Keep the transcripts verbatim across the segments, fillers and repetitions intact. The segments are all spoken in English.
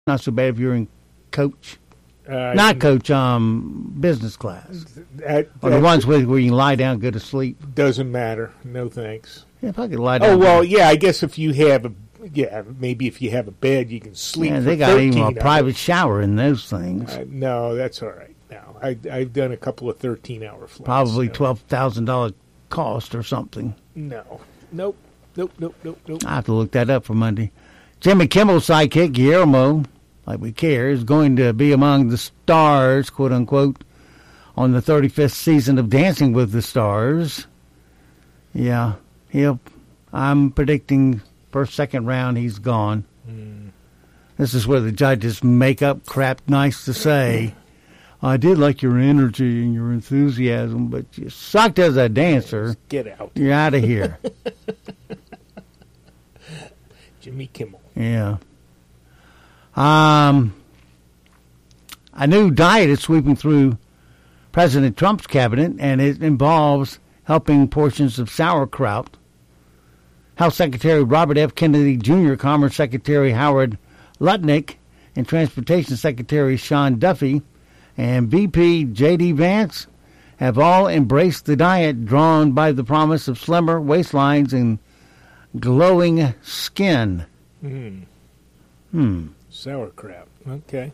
Not so bad if you're in coach. Uh, Not coach, um, business class. That, Or the ones where, where you can lie down and go to sleep. doesn't matter. No thanks. Yeah, if I could lie down. Oh, well, yeah, I guess if you have a, yeah, maybe if you have a bed, you can sleep Yeah, for they got even a thirteen private hours. shower in those things. Uh, no, that's all right. No, I, I've done a couple of thirteen-hour flights. Probably no. twelve thousand dollars cost or something. No. Nope. Nope, nope, nope, nope. I have to look that up for Monday. Jimmy Kimmel's sidekick, Guillermo, like we care, is going to be among the stars, quote unquote, on the thirty-fifth season of Dancing with the Stars. Yeah, he'll. I'm predicting first, second round, he's gone. Mm. This is where the judges make up crap nice to say. I did like your energy and your enthusiasm, but you sucked as a dancer. Get out. You're out of here. Jimmy Kimmel. Yeah. Um, a new diet is sweeping through President Trump's cabinet, and it involves helping portions of sauerkraut. Health Secretary Robert F. Kennedy Junior, Commerce Secretary Howard Lutnick, and Transportation Secretary Sean Duffy, and V P J D Vance have all embraced the diet drawn by the promise of slimmer waistlines and glowing skin. Mm. Hmm. Sauerkraut. Okay.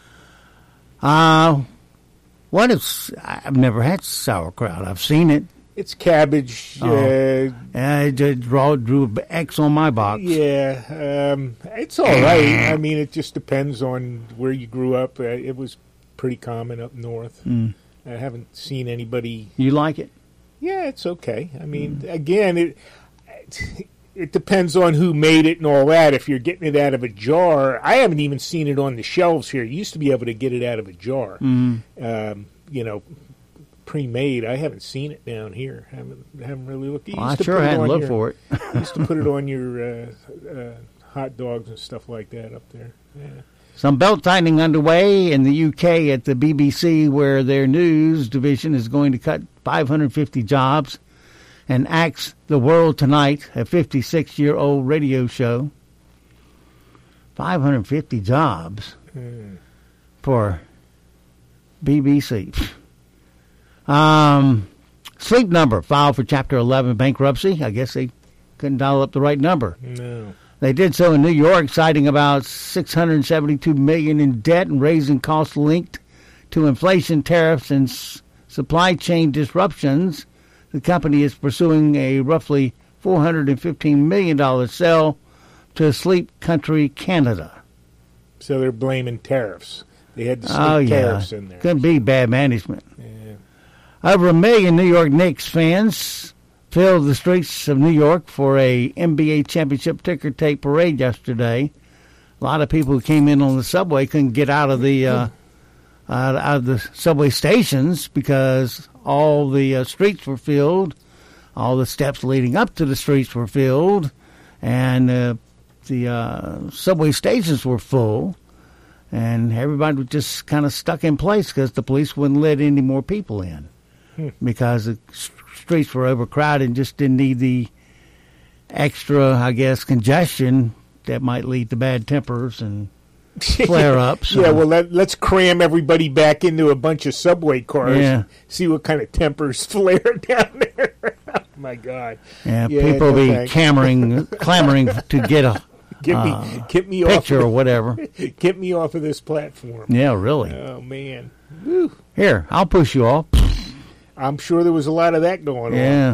Uh, what is... I've never had sauerkraut. I've seen it. It's cabbage. Oh. Uh, I just draw, drew an X on my box. yeah. Um, it's all right. I mean, it just depends on where you grew up. Uh, it was pretty common up north. Mm. I haven't seen anybody... You like it? Yeah, it's okay. I mean, mm. again, it... it It depends on who made it and all that. If you're getting it out of a jar, I haven't even seen it on the shelves here. You used to be able to get it out of a jar, Mm. um, you know, pre-made. I haven't seen it down here. haven't haven't really looked. You Well, I used to sure put it hadn't on looked your- for it. you used to put it on your uh, uh, hot dogs and stuff like that up there. Yeah. Some belt-tightening underway in the U K at the B B C, where their news division is going to cut five hundred fifty jobs and axe The World Tonight, a fifty-six-year-old radio show. five hundred fifty jobs Mm. for B B C. Um, Sleep Number filed for Chapter eleven bankruptcy. I guess they couldn't dial up the right number. No. They did so in New York, citing about six hundred seventy-two million dollars in debt and raising costs linked to inflation, tariffs, and s- supply chain disruptions. The company is pursuing a roughly four hundred fifteen million dollars sale to Sleep Country Canada. So they're blaming tariffs. They had to stick Oh, yeah. tariffs in there. Could be bad management. Yeah. Over a million New York Knicks fans filled the streets of New York for a N B A championship ticker tape parade yesterday. A lot of people who came in on the subway couldn't get out of the uh, out, out of the subway stations because all the uh, streets were filled. All the steps leading up to the streets were filled, and uh, the uh, subway stations were full. And everybody was just kind of stuck in place because the police wouldn't let any more people in Hmm. because the s- streets were overcrowded and just didn't need the extra, I guess, congestion that might lead to bad tempers and flare-ups. Yeah, well, let, let's cram everybody back into a bunch of subway cars. Yeah. See what kind of tempers flare down there. Oh, my God. Yeah, Yeah, people no be thanks. clamoring, clamoring to get a Get me, uh, get me picture off. or whatever. Get me off of this platform. Yeah, really. Oh man, Whew. Here, I'll push you off. I'm sure there was a lot of that going on. Yeah.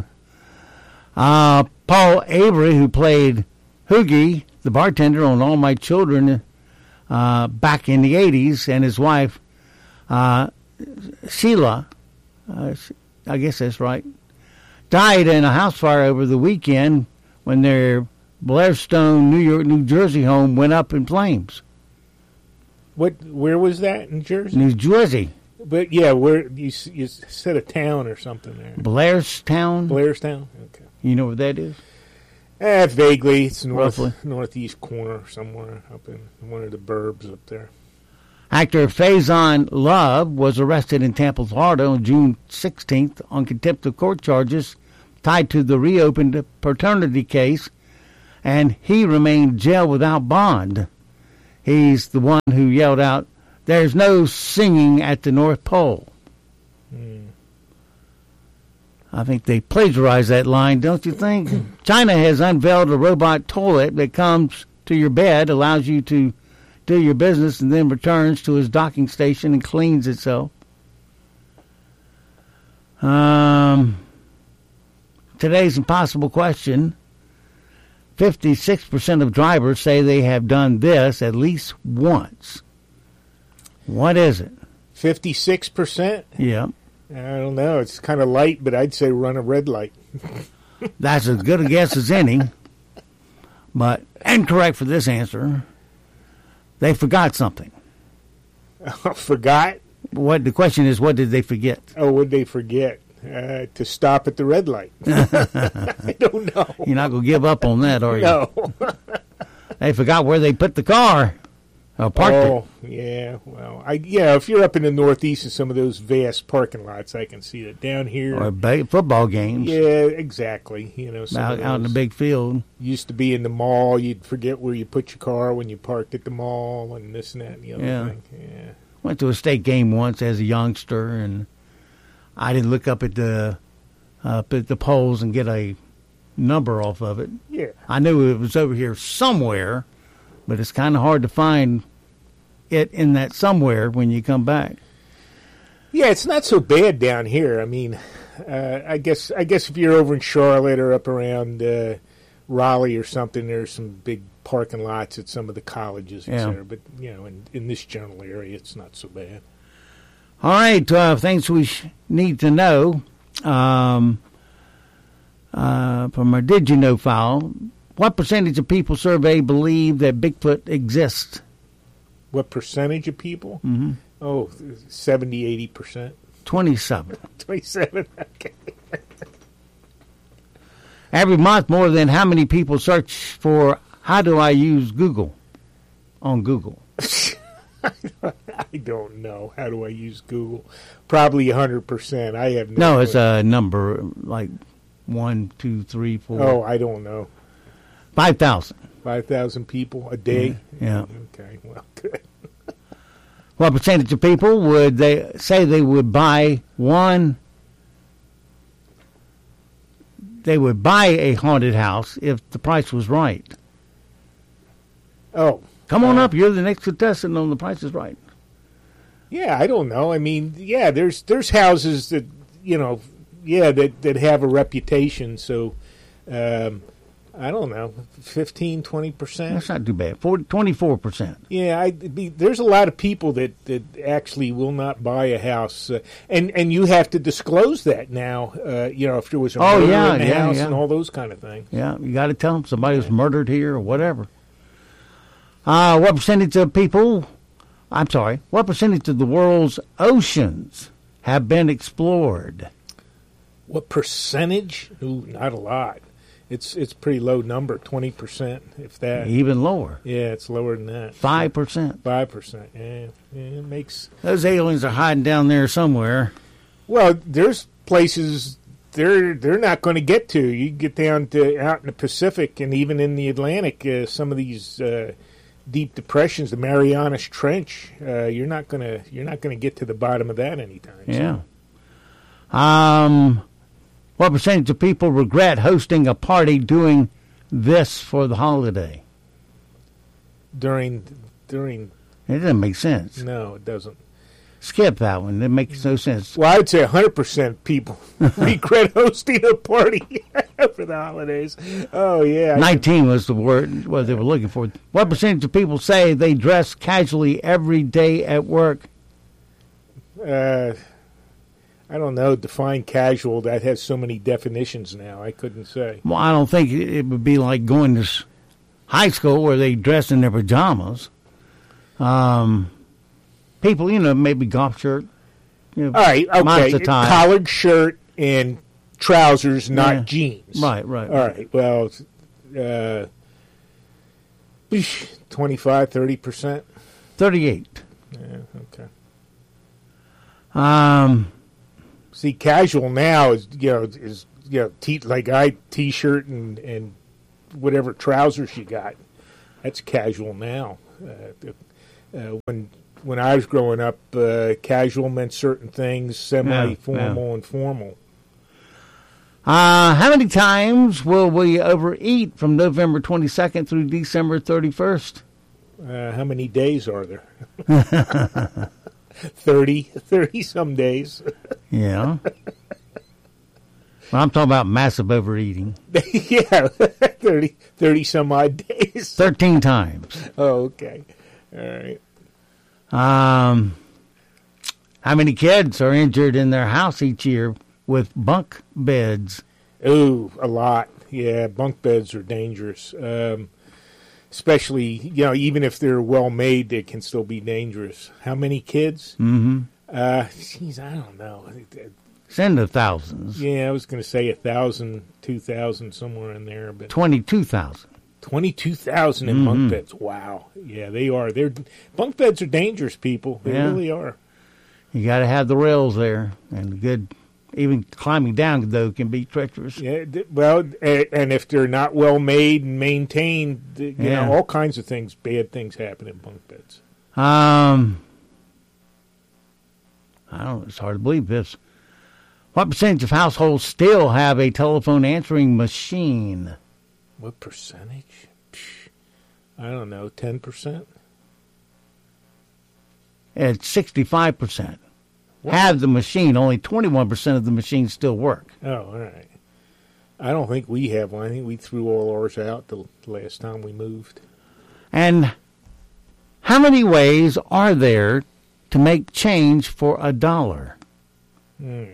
Uh, Paul Avery, who played Hoogie, the bartender on All My Children uh, back in the eighties, and his wife, uh, Sheila, uh, I guess that's right, died in a house fire over the weekend when their Blairstone, New York, New Jersey home went up in flames. What? Where was that in Jersey? New Jersey. But yeah, where you s- you said a town or something there. Blairstown. Blairstown. Okay. You know where that is? Eh, vaguely. It's north, Roughly. northeast corner somewhere up in one of the burbs up there. Actor Faison Love was arrested in Tampa, Florida on June sixteenth on contempt of court charges tied to the reopened paternity case, and he remained jailed without bond. He's the one who yelled out, "There's no singing at the North Pole." Mm. I think they plagiarized that line, don't you think? China has unveiled a robot toilet that comes to your bed, allows you to do your business, and then returns to its docking station and cleans itself. Um, today's impossible question. fifty-six percent of drivers say they have done this at least once. What is it? fifty-six percent? Yeah. I don't know. It's kind of light, but I'd say run a red light. That's as good a guess as any. But incorrect for this answer. They forgot something. Forgot? What the question is, what did they forget? Oh, what did they forget? Uh, to stop at the red light. I don't know. You're not going to give up on that, are you? No. They forgot where they put the car. Or parked oh, it. yeah. Well, I yeah. If you're up in the Northeast in some of those vast parking lots, I can see that. Down here, Or ba- football games. yeah, exactly. You know, some Out, of out in the those big field. used to be in the mall. You'd forget where you put your car when you parked at the mall, and this and that and the other Yeah. thing. Yeah. Went to a state game once as a youngster, and I didn't look up at the up at the poles and get a number off of it. Yeah. I knew it was over here somewhere, but it's kind of hard to find it in that somewhere when you come back. Yeah, it's not so bad down here. I mean, uh, I guess I guess if you're over in Charlotte or up around uh, Raleigh or something, there's some big parking lots at some of the colleges, et Yeah. cetera. But you know, in, in this general area, it's not so bad. All right, uh, things we sh- need to know um, uh, from our Did You Know file. What percentage of people surveyed believe that Bigfoot exists? What percentage of people? Mm-hmm. Oh, seventy, eighty percent. twenty-seven. twenty-seven, okay. Every month, more than how many people search for how do I use Google on Google? I don't know. How do I use Google? Probably one hundred percent. I have no No, clue. it's a number like one, two, three, four, Oh, I don't know. five thousand. five thousand people a day? Yeah. Okay, well, good. What percentage of people would they say they would buy one? They would buy a haunted house if the price was right. Oh. Come on uh, up, you're the next contestant on The Price is Right. Yeah, I don't know. I mean, yeah, there's there's houses that, you know, yeah, that, that have a reputation, so um, I don't know, fifteen, twenty percent? That's not too bad. forty, twenty-four percent. Yeah, I, be, there's a lot of people that, that actually will not buy a house, uh, and and you have to disclose that now. Uh, you know, if there was a Oh, murder yeah, in the yeah, house yeah. and all those kind of things. Yeah, you got to tell them somebody was murdered here or whatever. Uh, what percentage of people, I'm sorry, what percentage of the world's oceans have been explored? What percentage? Ooh, not a lot. It's it's a pretty low number, twenty percent, if that. Even lower, Yeah, it's lower than that. five percent. Five percent. Yeah, yeah, it makes. Those aliens are hiding down there somewhere. Well, there's places they're they're not going to get to. You get down to out in the Pacific and even in the Atlantic, uh, some of these uh, deep depressions, the Marianas Trench. Uh, you're not gonna you're not gonna get to the bottom of that anytime Yeah. soon. Um, what percentage of people regret hosting a party doing this for the holiday? During during It doesn't make sense. no, it doesn't. Skip that one. It makes no sense. Well, I would say one hundred percent people regret hosting a party for the holidays. Oh, yeah. I nineteen was the word what they were looking for. What percentage of people say they dress casually every day at work? Uh, I don't know. Define casual. That has so many definitions now. I couldn't say. Well, I don't think it would be like going to s- high school where they dress in their pajamas. Um, people, you know, maybe golf shirt. You know, All right. mine's Okay. a tie. Collared shirt and trousers, not Yeah. jeans. Right, right. All right. Well, uh, twenty-five, thirty percent. thirty-eight. Yeah. Okay. Um, See, casual now is you know is you know t- like I t-shirt and and whatever trousers you got. That's casual now. Uh, uh, when when I was growing up, uh, casual meant certain things, semi-formal yeah, yeah. and formal. Uh, how many times will we overeat from November twenty-second through December thirty-first? Uh, how many days are there? thirty, thirty some days. Yeah. Well, I'm talking about massive overeating. Yeah, thirty, thirty some odd days. thirteen times. Oh, okay. All right. Um, how many kids are injured in their house each year with bunk beds? Ooh, a lot. Yeah, bunk beds are dangerous. Um, especially, you know, even if they're well made, they can still be dangerous. How many kids? Mm-hmm. Uh, geez, I don't know. It's in the thousands. Yeah, I was going to say a thousand, two thousand, somewhere in there, but twenty-two thousand. Twenty-two thousand in mm-hmm. bunk beds. Wow. Yeah, they are. They're bunk beds are dangerous, people. They yeah. really are. You got to have the rails there, and good. Even climbing down, though, can be treacherous. Yeah. Well, and if they're not well made and maintained, you yeah. know, all kinds of things, bad things happen in bunk beds. Um, I don't. It's hard to believe this. What percentage of households still have a telephone answering machine? What percentage? Psh, I don't know, ten percent? It's sixty-five percent. Have the machine. Only twenty-one percent of the machines still work. Oh, all right. I don't think we have one. I think we threw all ours out the last time we moved. And how many ways are there to make change for a dollar? Hmm.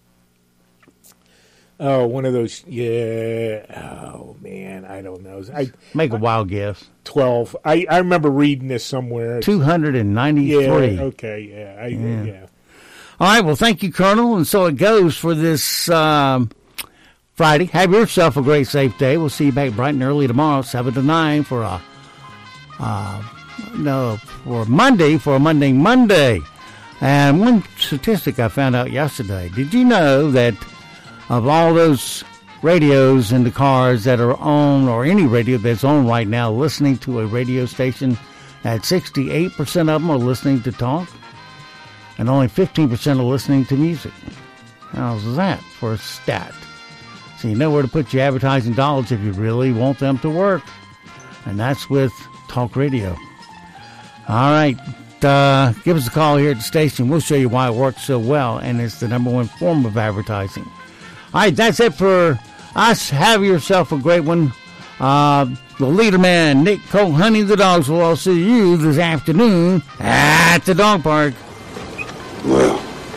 Oh, one of those, yeah. Oh, man, I don't know. I Make a wild guess. twelve. I, I remember reading this somewhere. two hundred ninety-three. Yeah, okay, yeah. I, yeah. yeah. All right, well, thank you, Colonel. And so it goes for this um, Friday. Have yourself a great, safe day. We'll see you back bright and early tomorrow, seven to nine, for a, uh, no, for Monday, for a Monday Monday. And one statistic I found out yesterday. Did you know that of all those radios in the cars that are on, or any radio that's on right now, listening to a radio station, that sixty-eight percent of them are listening to talk, and only fifteen percent are listening to music? How's that for a stat? So you know where to put your advertising dollars if you really want them to work. And that's with talk radio. All right. Uh, give us a call here at the station. We'll show you why it works so well, and it's the number one form of advertising. All right, that's it for us. Have yourself a great one. Uh, the leader man, Nick Cole, hunting the dogs, will all see you this afternoon at the dog park. Well,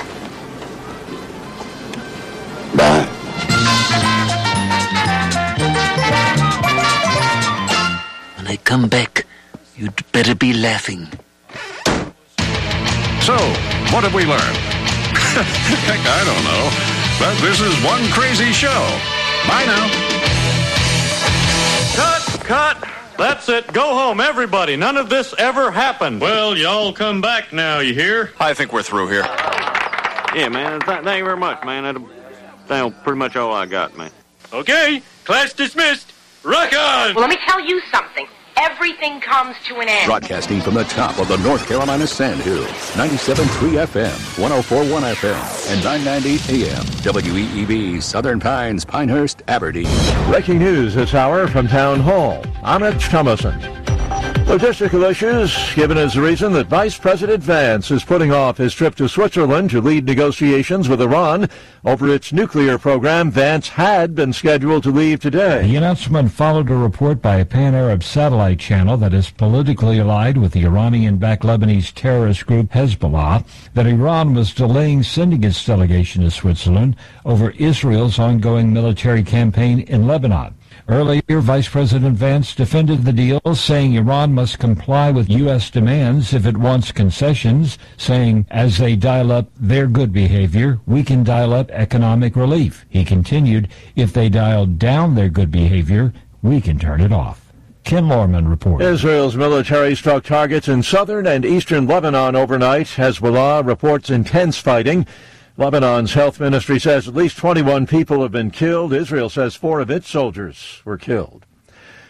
bye. When I come back, you'd better be laughing. So, what have we learned? Heck, I don't know. But this is one crazy show. Bye now. Cut! Cut! That's it. Go home, everybody. None of this ever happened. Well, y'all come back now, you hear? I think we're through here. Yeah, man. Th- thank you very much, man. That's That's pretty much all I got, man. Okay. Class dismissed. Rock on! Well, let me tell you something. Everything comes to an end. Broadcasting from the top of the North Carolina Sandhills, ninety-seven point three F M, one oh four point one F M, and nine ninety A M, W E E B, Southern Pines, Pinehurst, Aberdeen. Breaking news this hour from Town Hall. Ahmed Thomason. Logistical issues given as the reason that Vice President Vance is putting off his trip to Switzerland to lead negotiations with Iran over its nuclear program. Vance had been scheduled to leave today. The announcement followed a report by a pan-Arab satellite channel that is politically allied with the Iranian-backed Lebanese terrorist group Hezbollah that Iran was delaying sending its delegation to Switzerland over Israel's ongoing military campaign in Lebanon. Earlier, Vice President Vance defended the deal, saying Iran must comply with U S demands if it wants concessions, saying as they dial up their good behavior, we can dial up economic relief. He continued, if they dial down their good behavior, we can turn it off. Ken Lorman reports. Israel's military struck targets in southern and eastern Lebanon overnight. Hezbollah reports intense fighting. Lebanon's health ministry says at least twenty-one people have been killed. Israel says four of its soldiers were killed.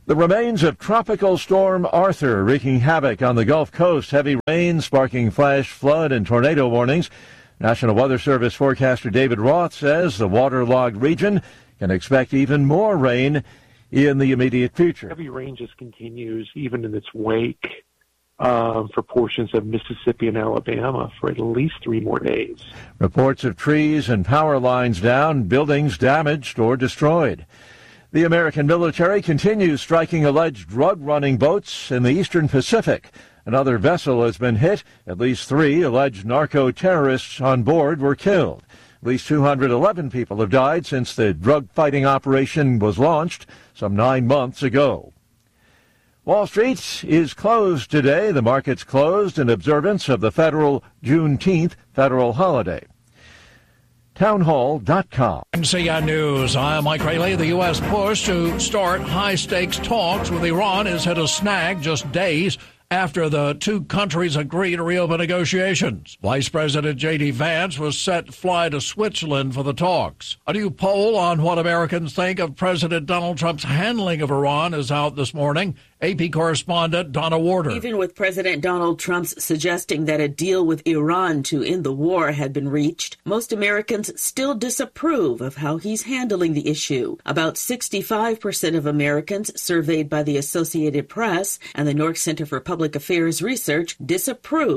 The remains of Tropical Storm Arthur wreaking havoc on the Gulf Coast. Heavy rain sparking flash flood and tornado warnings. National Weather Service forecaster David Roth says the waterlogged region can expect even more rain in the immediate future. Heavy rain just continues even in its wake uh, for portions of Mississippi and Alabama for at least three more days. Reports of trees and power lines down, buildings damaged or destroyed. The American military continues striking alleged drug-running boats in the eastern Pacific. Another vessel has been hit. At least three alleged narco-terrorists on board were killed. At least two hundred eleven people have died since the drug-fighting operation was launched some nine months ago. Wall Street is closed today. The market's closed in observance of the federal Juneteenth federal holiday. townhall dot com. N C N News. I'm Mike Rayleigh. The U S push to start high-stakes talks with Iran has hit a snag just days after the two countries agreed to reopen negotiations. Vice President J D. Vance was set to fly to Switzerland for the talks. A new poll on what Americans think of President Donald Trump's handling of Iran is out this morning. A P correspondent Donna Warder. Even with President Donald Trump's suggesting that a deal with Iran to end the war had been reached, most Americans still disapprove of how he's handling the issue. About sixty-five percent of Americans surveyed by the Associated Press and the Nork Center for Public Affairs Research disapprove